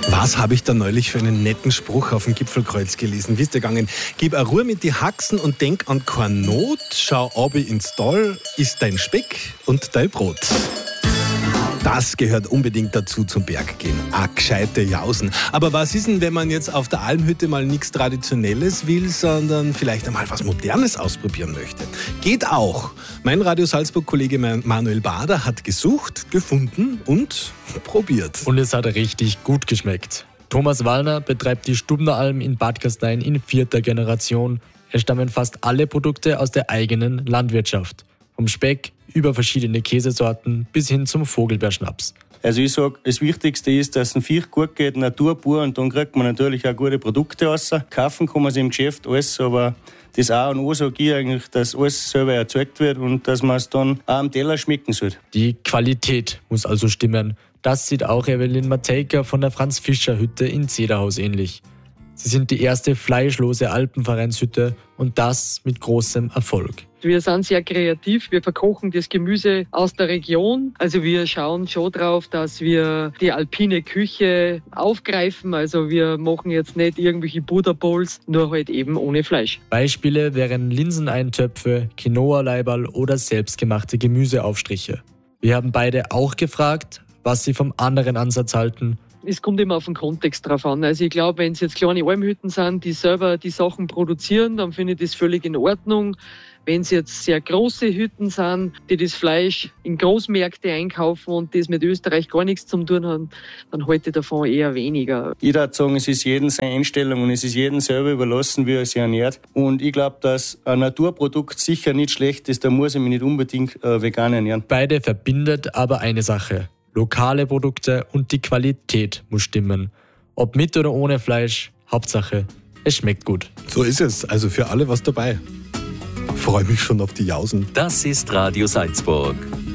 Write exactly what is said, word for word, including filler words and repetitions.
Was habe ich da neulich für einen netten Spruch auf dem Gipfelkreuz gelesen? Wie ist der gegangen? Gib eine Ruhe mit die Haxen und denk an keine Not. Schau obi ins Tal, isst dein Speck und dein Brot. Das gehört unbedingt dazu zum Berggehen. Ah, gescheite Jausen. Aber was ist denn, wenn man jetzt auf der Almhütte mal nichts Traditionelles will, sondern vielleicht einmal was Modernes ausprobieren möchte? Geht auch. Mein Radio Salzburg-Kollege Manuel Bader hat gesucht, gefunden und probiert. Und es hat richtig gut geschmeckt. Thomas Wallner betreibt die Stubner Alm in Bad Gastein in vierter Generation. Es stammen fast alle Produkte aus der eigenen Landwirtschaft. Vom Speck über verschiedene Käsesorten bis hin zum Vogelbeerschnaps. Also ich sage, das Wichtigste ist, dass es dem Viech gut geht, Natur pur, und dann kriegt man natürlich auch gute Produkte raus. Kaufen kann man sie im Geschäft alles, aber das A und O sage ich eigentlich, dass alles selber erzeugt wird und dass man es dann auch am Teller schmecken soll. Die Qualität muss also stimmen. Das sieht auch Evelyn Matejka von der Franz-Fischer-Hütte in Zederhaus ähnlich. Sie sind die erste fleischlose Alpenvereinshütte und das mit großem Erfolg. Wir sind sehr kreativ, wir verkochen das Gemüse aus der Region. Also wir schauen schon drauf, dass wir die alpine Küche aufgreifen. Also wir machen jetzt nicht irgendwelche Buddha Bowls, nur halt eben ohne Fleisch. Beispiele wären Linseneintöpfe, Quinoa-Leiberl oder selbstgemachte Gemüseaufstriche. Wir haben beide auch gefragt, was sie vom anderen Ansatz halten. Es kommt immer auf den Kontext drauf an. Also ich glaube, wenn es jetzt kleine Almhütten sind, die selber die Sachen produzieren, dann finde ich das völlig in Ordnung. Wenn es jetzt sehr große Hütten sind, die das Fleisch in Großmärkte einkaufen und das mit Österreich gar nichts zu tun haben, dann halte ich davon eher weniger. Ich würde sagen, es ist jedem seine Einstellung und es ist jedem selber überlassen, wie er sich ernährt. Und ich glaube, dass ein Naturprodukt sicher nicht schlecht ist, da muss ich mich nicht unbedingt äh, vegan ernähren. Beide verbindet aber eine Sache. Lokale Produkte und die Qualität muss stimmen. Ob mit oder ohne Fleisch, Hauptsache, es schmeckt gut. So ist es, also für alle was dabei. Ich freue mich schon auf die Jausen. Das ist Radio Salzburg.